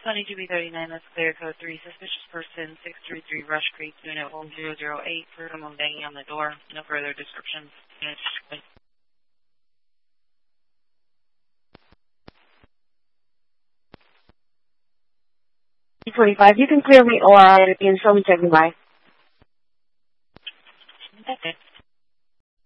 Sunny GB39, that's clear code 3, suspicious person, 633 Rush Creek, unit 1008, for someone banging on the door. No further descriptions. 25, you can clear me or I can show me check me by. That's it.